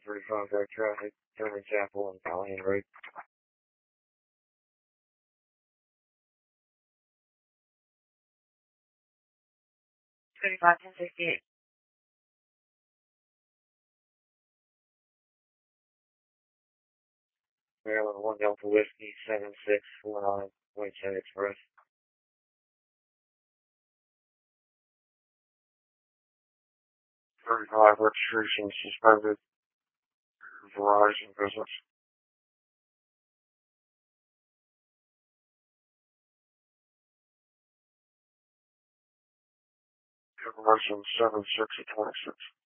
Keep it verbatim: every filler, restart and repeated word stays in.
thirty-five road traffic, turning Chapel and Valiant Road. thirty-five ten sixty-eight. Maryland one Delta Whiskey, seven six four nine, Whitehead Express. thirty-five registration suspended. Verizon business. Information seven six twenty-six.